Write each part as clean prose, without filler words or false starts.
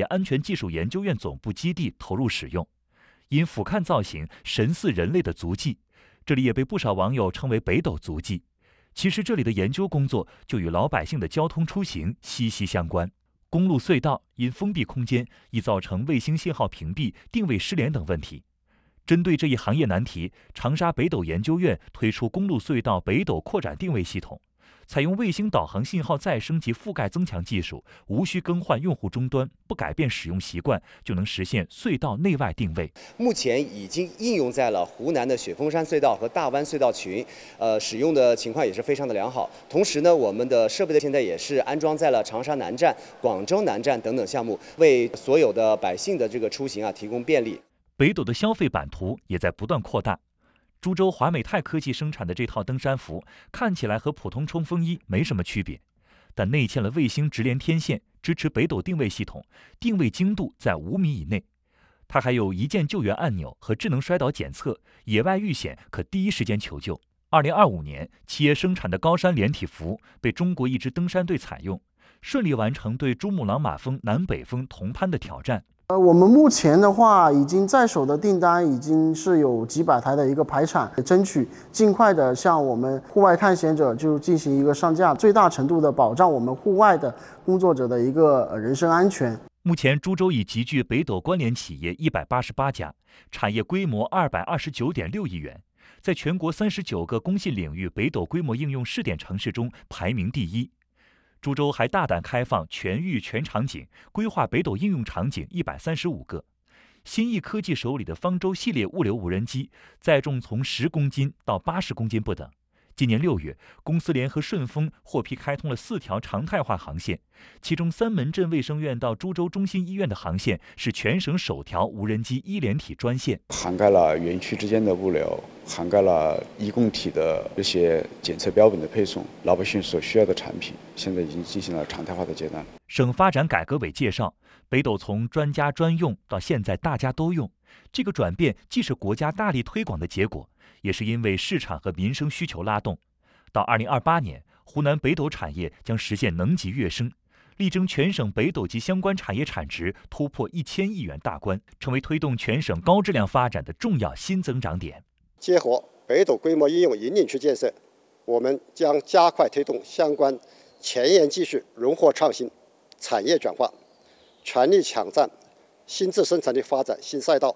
安全技术研究院总部基地投入使用。因俯瞰造型神似人类的足迹，这里也被不少网友称为北斗足迹。其实这里的研究工作就与老百姓的交通出行息息相关。公路隧道因封闭空间，易造成卫星信号屏蔽、定位失联等问题。针对这一行业难题，长沙北斗研究院推出公路隧道北斗扩展定位系统，采用卫星导航信号再生及覆盖增强技术，无需更换用户终端，不改变使用习惯，就能实现隧道内外定位。 目前已经应用在了湖南的雪峰山隧道和大湾隧道群，使用的情况也是非常的良好。同时呢，我们的设备现在也是安装在了长沙南站、广州南站等等项目，为所有的百姓的这个出行提供便利。 北斗的消费版图也在不断扩大。株洲华美泰科技生产的这套登山服看起来和普通冲锋衣没什么区别，但内嵌了卫星直连天线，支持北斗定位系统，定位精度在5米以内。它还有一键救援按钮和智能摔倒检测，野外遇险可第一时间求救。2025年，企业生产的高山连体服被中国一支登山队采用，顺利完成对珠穆朗玛峰南北峰同攀的挑战。 我们目前的话，已经在手的订单已经是有几百台的一个排产，争取尽快的向我们户外探险者就进行一个上架，最大程度的保障我们户外的工作者的一个人身安全。 目前，株洲已集聚北斗关联企业188家，产业规模229.6亿元，在全国39个工信领域北斗规模应用试点城市中排名第一。株洲还大胆开放全域全场景，规划北斗应用场景135个。新翼科技手里的方舟系列物流无人机，载重从10公斤到80公斤不等。今年6月，公司联合顺丰获批开通了4条常态化航线，其中三门镇卫生院到株洲中心医院的航线是全省首条无人机医联体专线， 涵盖了园区之间的物流，涵盖了医共体的这些检测标本的配送，老百姓所需要的产品，现在已经进行了常态化的阶段。 省发展改革委介绍，北斗从专家专用到现在大家都用，这个转变既是国家大力推广的结果，也是因为市场和民生需求拉动。到2028年，湖南北斗产业将实现能级跃升，力争全省北斗及相关产业产值突破1000亿元大关，成为推动全省高质量发展的重要新增长点。 结合北斗规模应用引领区建设，我们将加快推动相关前沿技术融合创新、产业转化，全力抢占新质生产力发展新赛道。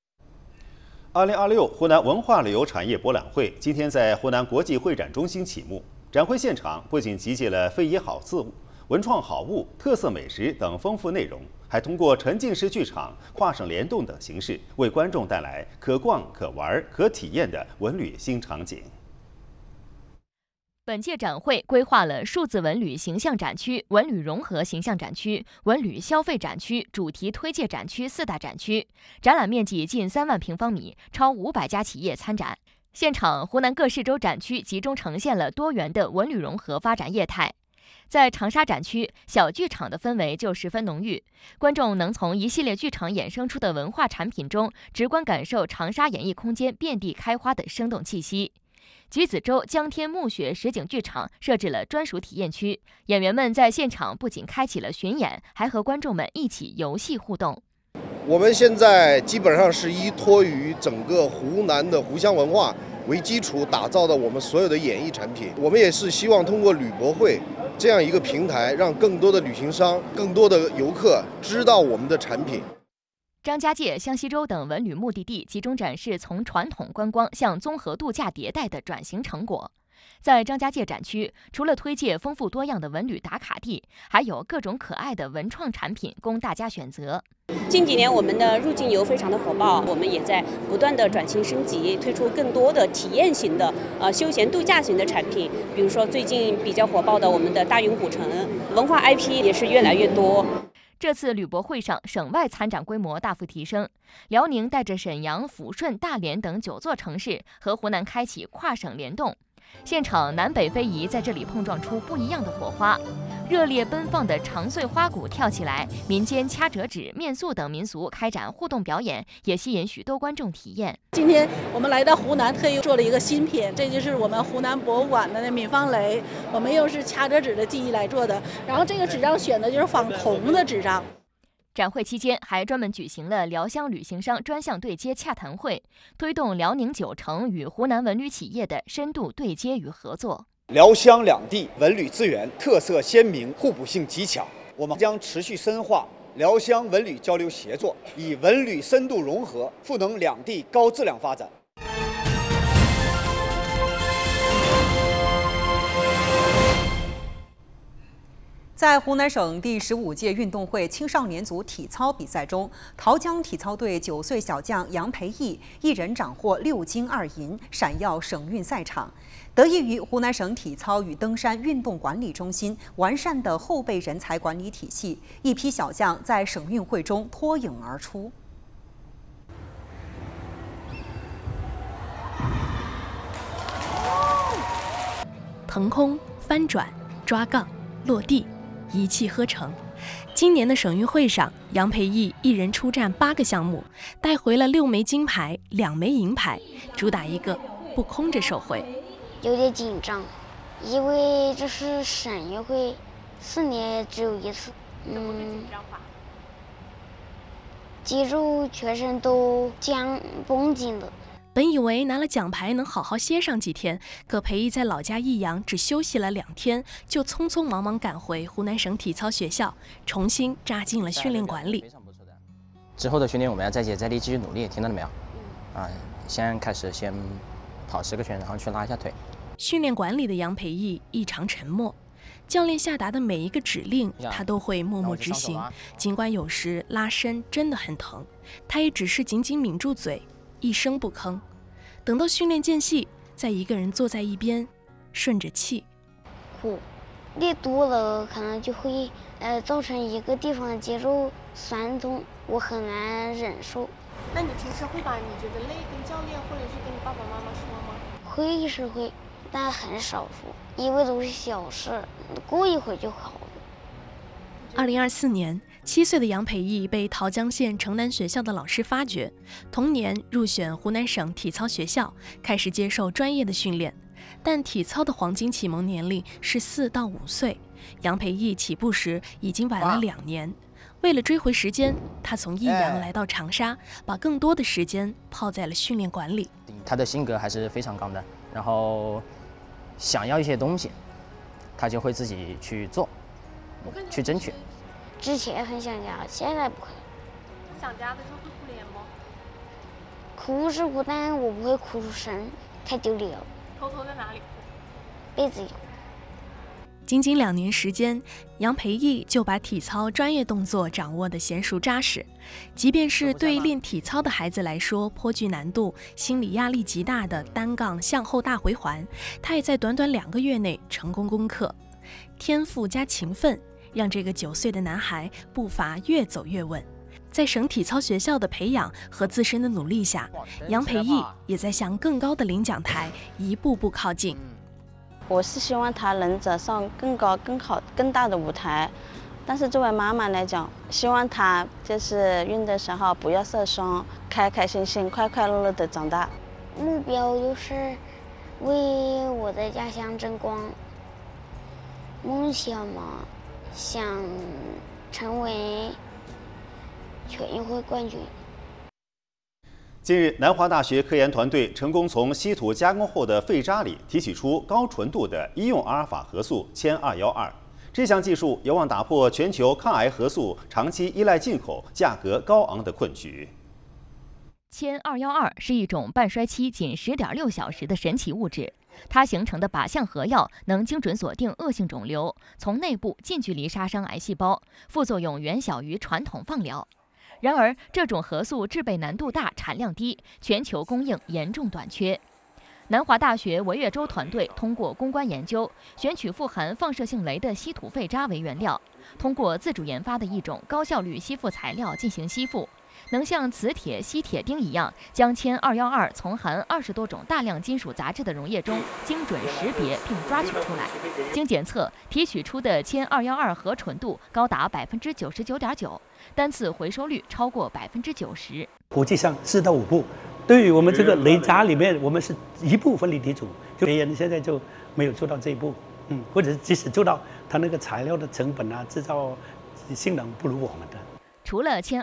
2026湖南文化旅游产业博览会今天在湖南国际会展中心启幕。展会现场不仅集结了非遗好字物、文创好物、特色美食等丰富内容，还通过沉浸式剧场、跨省联动等形式，为观众带来可逛、可玩、可体验的文旅新场景。 本届展会规划了数字文旅形象展区、文旅融合形象展区、文旅消费展区、主题推介展区4大展区，展览面积近3万平方米，超500家企业参展。现场，湖南各市州展区集中呈现了多元的文旅融合发展业态。在长沙展区，小剧场的氛围就十分浓郁，观众能从一系列剧场衍生出的文化产品中，直观感受长沙演艺空间遍地开花的生动气息。橘子洲江天暮雪实景剧场设置了专属体验区，演员们在现场不仅开启了巡演，还和观众们一起游戏互动。 我们现在基本上是依托于整个湖南的湖湘文化为基础打造的我们所有的演艺产品。我们也是希望通过旅博会这样一个平台，让更多的旅行商、更多的游客知道我们的产品。 张家界、湘西州等文旅目的地集中展示从传统观光向综合度假迭代的转型成果。在张家界展区，除了推介丰富多样的文旅打卡地，还有各种可爱的文创产品供大家选择。 近几年我们的入境游非常的火爆，我们也在不断的转型升级，推出更多的体验型的休闲度假型的产品。比如说最近比较火爆的我们的大云古城，文化 IP 也是越来越多。 这次旅博会上，省外参展规模大幅提升。辽宁带着沈阳、抚顺、大连等9座城市和湖南开启跨省联动，现场南北非遗在这里碰撞出不一样的火花。热烈奔放的长穗花鼓跳起来，民间掐折纸、面塑等民俗开展互动表演，也吸引许多观众体验。 今天我们来到湖南，特意做了一个新品，这就是我们湖南博物馆的那闽方雷，我们又是掐折纸的技艺来做的。然后这个纸张选的就是仿铜的纸张。 展会期间还专门举行了辽湘旅行商专项对接洽谈会，推动辽宁九成与湖南文旅企业的深度对接与合作。 辽湘两地文旅资源特色鲜明，互补性极强，我们将持续深化辽湘文旅交流协作，以文旅深度融合，赋能两地高质量发展。 在湖南省第15届运动会青少年组体操比赛中，桃江体操队9岁小将杨培义一人斩获6金2银，闪耀省运赛场。得益于湖南省体操与登山运动管理中心完善的后备人才管理体系，一批小将在省运会中脱颖而出。 腾空、翻转、抓杠、落地，一气呵成。今年的省运会上，杨培义一人出战8个项目，带回了6枚金牌、2枚银牌，主打一个不空着手回。 有点紧张，因为这是省运会，4年只有一次。肌肉全身都绷紧的。 本以为拿了奖牌能好好歇上几天，可培义在老家益阳只休息了2天，就匆匆忙忙赶回湖南省体操学校，重新扎进了训练馆里。 之后的训练我们要再接再厉，继续努力，听到了没有？先开始先跑10个圈，然后去拉一下腿。 训练馆里的杨培义异常沉默，教练下达的每一个指令，他都会默默执行。尽管有时拉伸真的很疼，他也只是紧紧抿住嘴，一声不吭。等到训练间隙，再一个人坐在一边，顺着气。 练多了可能就会造成一个地方的肌肉酸痛，我很难忍受。 那你平时会把你觉得累跟教练或者是跟你爸爸妈妈说吗？ 会是会，但很少说，因为都是小事，过一会儿就好了。 2024年，7岁的杨培义被桃江县城南学校的老师发掘，同年入选湖南省体操学校，开始接受专业的训练。但体操的黄金启蒙年龄是4到5岁，杨培义起步时已经晚了2年。为了追回时间，他从益阳来到长沙，把更多的时间泡在了训练馆里。 他的性格还是非常刚的，然后想要一些东西，他就会自己去做，去争取。 之前很想家，现在不会。 想家的时候会哭脸吗？ 哭是哭，但我不会哭出声，太丢脸了。 偷偷在哪里哭？ 被子里。 仅仅2年时间，杨培义就把体操专业动作掌握得娴熟扎实。即便是对练体操的孩子来说颇具难度、心理压力极大的单杠向后大回环，他也在短短2个月内成功攻克。天赋加勤奋，让这个9岁的男孩步伐越走越稳。在省体操学校的培养和自身的努力下，杨培义也在向更高的领奖台一步步靠近。 我是希望他能走上更高、更好、更大的舞台，但是作为妈妈来讲，希望他就是运的时候不要受伤，开开心心、快快乐乐的长大。 目标就是为我的家乡争光。梦想嘛，想成为全运会冠军。 近日，南华大学科研团队成功从稀土加工后的废渣里提取出高纯度的医用阿尔法核素铅212。这项技术有望打破全球抗癌核素长期依赖进口、价格高昂的困局。 铅212是一种半衰期仅10.6小时的神奇物质，它形成的靶向核药能精准锁定恶性肿瘤，从内部近距离杀伤癌细胞，副作用远小于传统放疗。然而，这种核素制备难度大、产量低，全球供应严重短缺。南华大学维越州团队通过攻关研究，选取富含放射性镭的稀土废渣为原料，通过自主研发的一种高效率吸附材料进行吸附，能像磁铁吸铁钉一样，将铅212从含20多种大量金属杂质的溶液中精准识别并抓取出来。经检测，提取出的铅212核纯度高达99.9%，单次回收率超过90%。 国际上4到5步，对于我们这个雷渣里面，我们是1步分离题组，就别人现在就没有做到这一步，或者即使做到，它那个材料的成本啊、制造性能不如我们的。 除了签